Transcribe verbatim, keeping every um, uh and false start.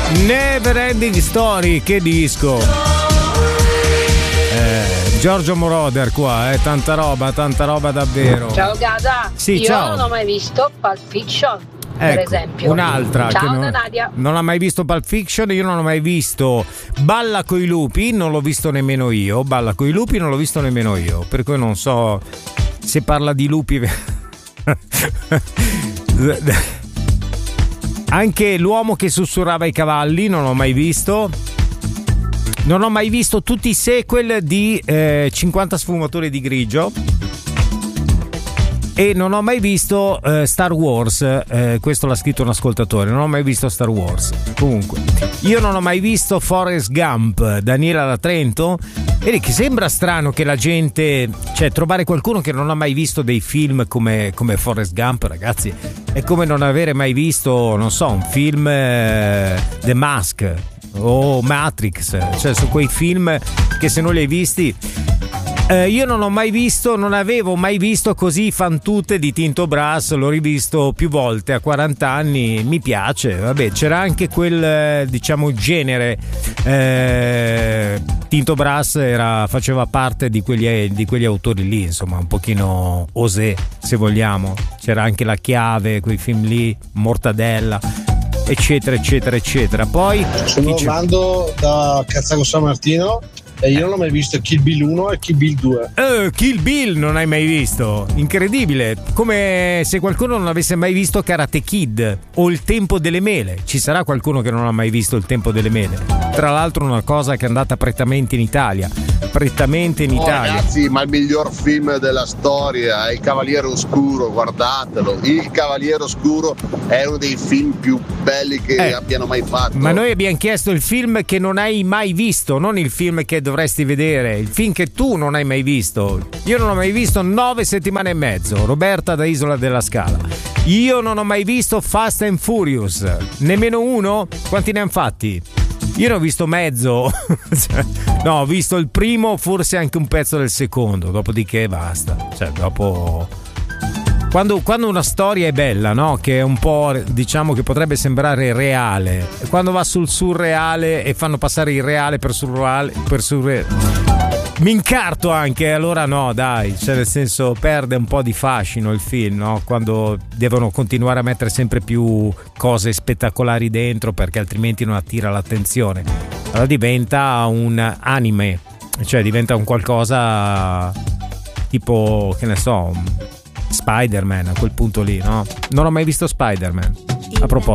Never Ending Story, che disco. Eh, Giorgio Moroder qua, eh, tanta roba, tanta roba davvero. Ciao Gaza. Sì, io ciao. non ho mai visto Pulp Fiction, per Ecco, esempio. un'altra Ciao che non, da Nadia. non ha mai visto Pulp Fiction. Io non ho mai visto Balla coi lupi, non l'ho visto nemmeno io. Balla coi lupi non l'ho visto nemmeno io, per cui non so se parla di lupi. Anche L'uomo che sussurrava ai cavalli non l'ho mai visto. Non ho mai visto tutti i sequel di eh, cinquanta sfumature di grigio. E non ho mai visto eh, Star Wars, eh, questo l'ha scritto un ascoltatore, non ho mai visto Star Wars. Comunque, io non ho mai visto Forrest Gump. Daniela da Trento. Vedi che sembra strano che la gente, cioè trovare qualcuno che non ha mai visto dei film come, come Forrest Gump, ragazzi, è come non avere mai visto, non so, un film eh, The Mask o Matrix, cioè su quei film che se non li hai visti. Eh, io non ho mai visto, non avevo mai visto Così fan tutte di Tinto Brass, l'ho rivisto più volte a quaranta anni, mi piace, vabbè, c'era anche quel eh, diciamo genere, eh, Tinto Brass era, faceva parte di quegli, di quegli autori lì, insomma, un pochino osè, se vogliamo, c'era anche La Chiave, quei film lì, Mortadella, eccetera eccetera eccetera. Poi sono Orlando da Cazzago San Martino e io non ho mai visto Kill Bill uno e Kill Bill due. Uh, Kill Bill non hai mai visto? Incredibile, come se qualcuno non avesse mai visto Karate Kid o Il Tempo delle Mele. Ci sarà qualcuno che non ha mai visto Il Tempo delle Mele? Tra l'altro una cosa che è andata prettamente in Italia, prettamente in oh, Italia. Ragazzi, ma il miglior film della storia è Il Cavaliere Oscuro, guardatelo. Il Cavaliere Oscuro è uno dei film più belli che eh, abbiano mai fatto. Ma noi abbiamo chiesto il film che non hai mai visto, non il film che dovresti vedere, il film che tu non hai mai visto. Io non ho mai visto Nove settimane e mezzo, Roberta da Isola della Scala. Io non ho mai visto Fast and Furious, nemmeno uno? Quanti ne hanno fatti? Io ne ho visto mezzo. No, ho visto il primo, forse anche un pezzo del secondo, dopodiché basta. Cioè, dopo Quando, quando una storia è bella, no? Che è un po', diciamo, che potrebbe sembrare reale, quando va sul surreale e fanno passare il reale per surreale, per surreale, mi incarto anche, allora no, dai, cioè nel senso perde un po' di fascino il film, no? Quando devono continuare a mettere sempre più cose spettacolari dentro perché altrimenti non attira l'attenzione. Allora diventa un anime, cioè diventa un qualcosa tipo, che ne so, Spider-Man a quel punto lì, no? Non ho mai visto Spider-Man. A proposito.